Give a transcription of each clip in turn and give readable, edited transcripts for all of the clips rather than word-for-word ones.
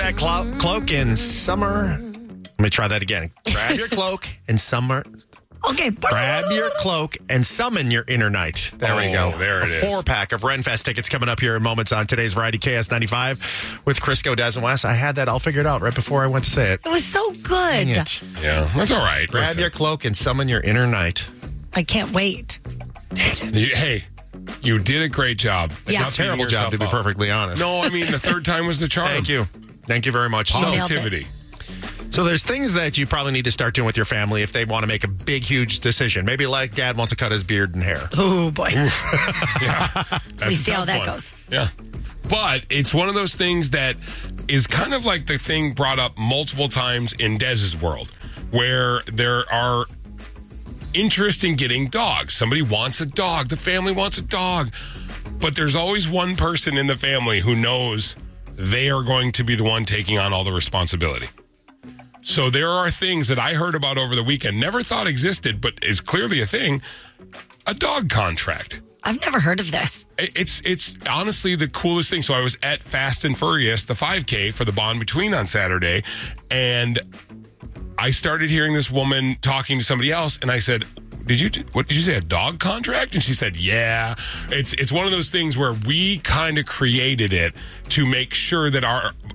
that cloak in summer. Let me try that again. Grab your cloak in summer. Okay. Grab your cloak and summon your inner knight. There we go. There it is. A 4-pack of Renfest tickets coming up here in moments on today's Variety KS95 with Crisco, Des, and Wes. I had that all figured out right before I went to say it. It was so good. Dang it. Yeah, that's all right. Grab Listen. your cloak and summon your inner knight. I can't wait. Hey, you did a great job. Yeah. Not beating Terrible job, to be yourself up. perfectly honest. No, I mean, the third time was the charm. Thank you. Thank you very much. Positivity. So there's things that you probably need to start doing with your family if they want to make a big, huge decision. Maybe like Dad wants to cut his beard and hair. Oh, boy. Yeah. That's We a see how tough that one. goes. Yeah. But it's one of those things that is kind of like the thing brought up multiple times in Dez's world, where there are interest in getting dogs. Somebody wants a dog. The family wants a dog. But there's always one person in the family who knows they are going to be the one taking on all the responsibility. So there are things that I heard about over the weekend, never thought existed, but is clearly a thing, a dog contract. I've never heard of this. It's honestly the coolest thing. So I was at Fast and Furious, the 5K for the Bond Between on Saturday, and I started hearing this woman talking to somebody else, and I said, what did you say, a dog contract? And she said, yeah. It's one of those things where we kind of created it to make sure that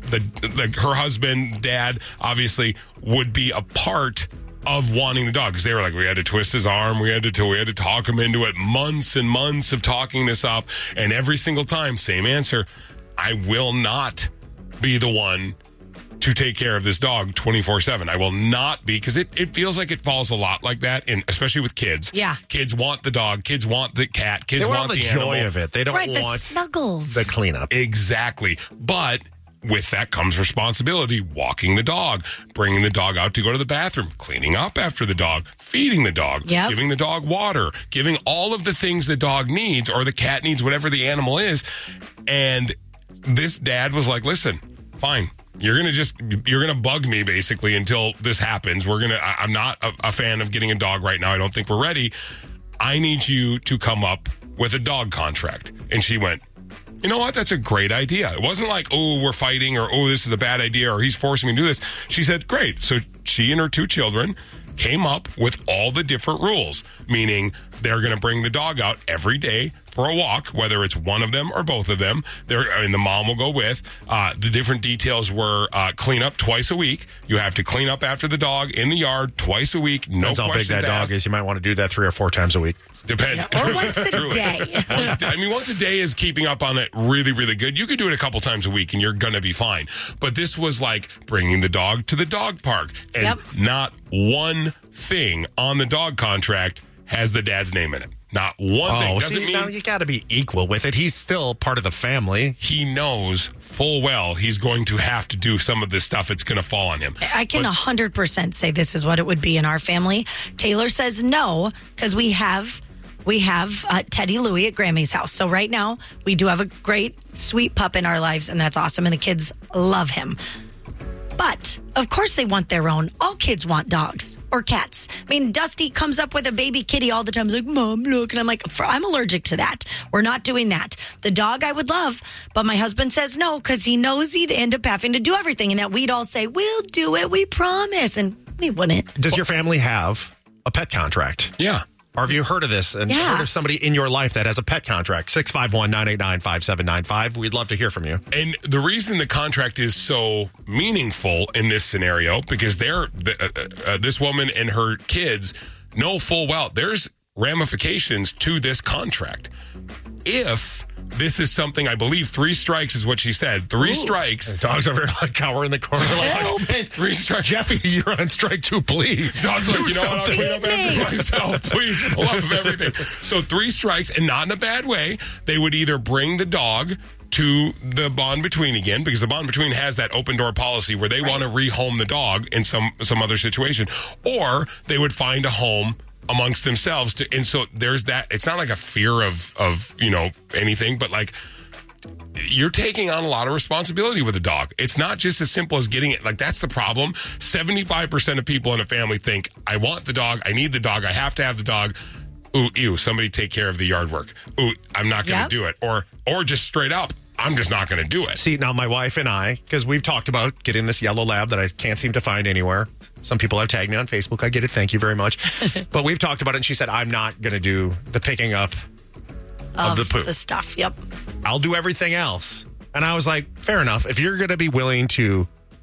her husband, Dad, obviously would be a part of wanting the dog, because they were like, we had to twist his arm, we had to talk him into it, months and months of talking this up, and every single time, same answer, I will not be the one to take care of this dog 24/7. I will not be, because it feels like it falls a lot like that, and especially with kids. Yeah. Kids want the dog, kids want the cat, kids They want want the animal. joy of it. They don't Right, the want snuggles. the cleanup. Exactly. But with that comes responsibility. Walking the dog, bringing the dog out to go to the bathroom, cleaning up after the dog, feeding the dog, Yep. giving the dog water, giving all of the things the dog needs or the cat needs, whatever the animal is. And this dad was like, listen, fine. You're going to bug me basically until this happens. I'm not a fan of getting a dog right now. I don't think we're ready. I need you to come up with a dog contract. And she went, you know what? That's a great idea. It wasn't like, oh, we're fighting, or, oh, this is a bad idea, or he's forcing me to do this. She said, great. So she and her 2 children came up with all the different rules, meaning they're going to bring the dog out every day for a walk, whether it's one of them or both of them. And the mom will go with. The different details were clean up twice a week. You have to clean up after the dog in the yard twice a week. No Depends how big questions that dog asked. is. You might want to do that 3 or 4 times a week. Depends. Or once a Truly. day. Once a day is keeping up on it really, really good. You could do it a couple times a week and you're going to be fine. But this was like bringing the dog to the dog park. And Yep. not one thing on the dog contract has the dad's name in it. Not one thing. Doesn't mean now you got to be equal with it. He's still part of the family. he knows full well he's going to have to do some of this stuff. It's going to fall on him. I can 100% say this is what it would be in our family. Taylor says no, because we have Teddy Louie at Grammy's house. So right now we do have a great, sweet pup in our lives, and that's awesome. And the kids love him. But of course they want their own. All kids want dogs or cats. I mean, Dusty comes up with a baby kitty all the time. He's like, Mom, look. And I'm like, I'm allergic to that. We're not doing that. The dog I would love, but my husband says no, because he knows he'd end up having to do everything. And that we'd all say, we'll do it. We promise. And we wouldn't. Does your family have a pet contract? Yeah. Or have you heard of this and Yeah. heard of somebody in your life that has a pet contract? 651-989-5795. We'd love to hear from you. And the reason the contract is so meaningful in this scenario, because this woman and her kids know full well there's ramifications to this contract. If this is something, I believe 3 strikes is what she said. 3 strikes. Dogs over here like cower in the corner. Like, 3 strikes. Jeffy, you're on strike 2, please. Dog's like, Do you know what? I'll something. clean up after myself. Please pull up of everything. So 3 strikes, and not in a bad way. They would either bring the dog to the Bond Between again, because the Bond Between has that open door policy where they want to rehome the dog in some other situation, or they would find a home amongst themselves and so there's that. It's not like a fear of anything, but like you're taking on a lot of responsibility with a dog. It's not just as simple as getting it. Like, that's the problem. 75% of people in a family think, I want the dog, I need the dog, I have to have the dog. Ooh, ew, somebody take care of the yard work. Ooh, I'm not going to do it. Or just straight up, I'm just not going to do it. See, now my wife and I, because we've talked about getting this yellow lab that I can't seem to find anywhere. Some people have tagged me on Facebook. I get it. Thank you very much. But we've talked about it, and she said, I'm not going to do the picking up of the poop. The stuff, yep. I'll do everything else. And I was like, fair enough. If you're going to be willing to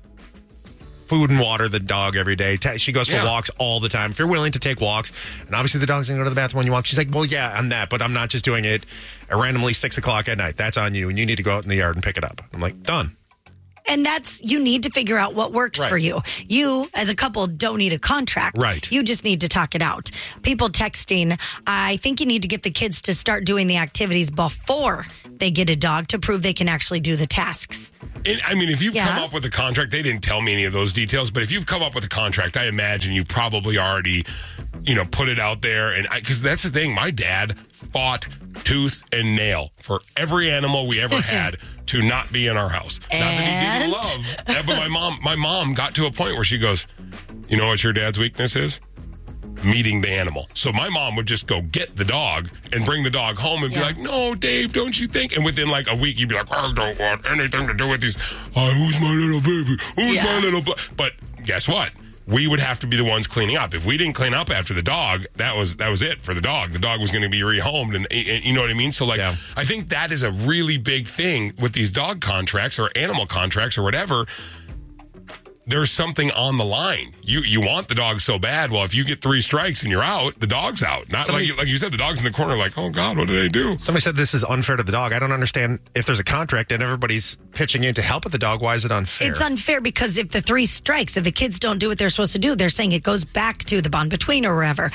food and water the dog every day. She goes for walks all the time. If you're willing to take walks, and obviously the dog's going to go to the bathroom when you walk, she's like, well, yeah, I'm that, but I'm not just doing it at randomly 6 o'clock at night. That's on you, and you need to go out in the yard and pick it up. I'm like, done. And you need to figure out what works for you. You, as a couple, don't need a contract. Right. You just need to talk it out. People texting, I think you need to get the kids to start doing the activities before they get a dog to prove they can actually do the tasks. I mean, if you've come up with a contract, they didn't tell me any of those details, but if you've come up with a contract, I imagine you've probably already, put it out there. And because that's the thing, my dad fought tooth and nail for every animal we ever had to not be in our house. Not that he didn't love, but my mom got to a point where she goes, you know what your dad's weakness is? Meeting the animal. So my mom would just go get the dog and bring the dog home and be like, no, Dave, don't you think? And within like a week, you'd be like, I don't want anything to do with these. Who's my little baby? Who's my little But guess what? We would have to be the ones cleaning up. If we didn't clean up after the dog, that was it for the dog. The dog was going to be rehomed, and you know what I mean? So, I think that is a really big thing with these dog contracts or animal contracts or whatever. There's something on the line. You want the dog so bad. Well, if you get 3 strikes and you're out, the dog's out. Not like you said, the dog's in the corner like, oh, God, what did I do? Somebody said this is unfair to the dog. I don't understand. If there's a contract and everybody's pitching in to help with the dog, why is it unfair? It's unfair because if the 3 strikes, if the kids don't do what they're supposed to do, they're saying it goes back to the bond between or wherever.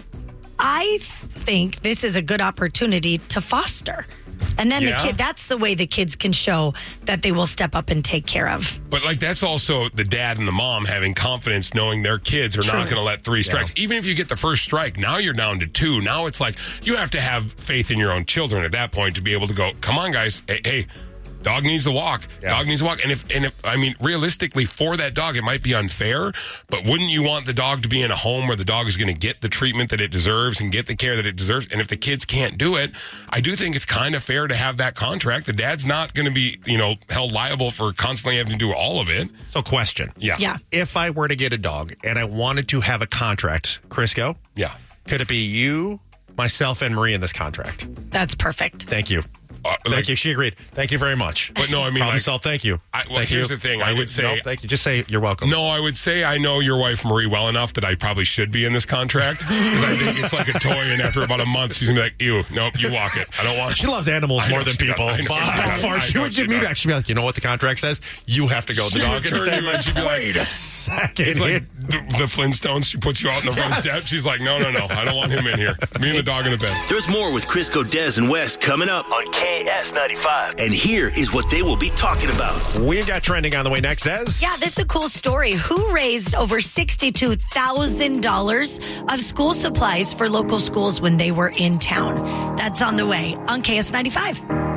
I think this is a good opportunity to foster. And then that's the way the kids can show that they will step up and take care of. But that's also the dad and the mom having confidence knowing their kids are not going to let 3 strikes. Even if you get the first strike, now you're down to 2. Now it's like you have to have faith in your own children at that point to be able to go, come on, guys. Hey, dog needs to walk. Yeah. Dog needs to walk. And if realistically, for that dog, it might be unfair, but wouldn't you want the dog to be in a home where the dog is going to get the treatment that it deserves and get the care that it deserves? And if the kids can't do it, I do think it's kind of fair to have that contract. The dad's not going to be, held liable for constantly having to do all of it. So question. Yeah. If I were to get a dog and I wanted to have a contract, Crisco? Yeah. Could it be you, myself, and Marie in this contract? That's perfect. Thank you. Thank you. She agreed. Thank you very much. But no, I mean, thank you. Here's the thing. I would say, no, thank you. Just say you're welcome. No, I would say I know your wife Marie well enough that I probably should be in this contract because I think it's like a toy, and after about a month, she's gonna be like, "Ew, nope, you walk it. I don't want." She loves animals more than people. She would give me back. She'd be like, "You know what the contract says? You have to go with the dog." And she'd be like, "Wait a second." It's like the Flintstones. She puts you out in the front step. She's like, "No, I don't want him in here. Me and the dog in the bed." There's more with Crisco, Des, and Wes coming up on KS95. And here is what they will be talking about. We've got trending on the way next, Des. Yeah, this is a cool story. Who raised over $62,000 of school supplies for local schools when they were in town? That's on the way on KS95.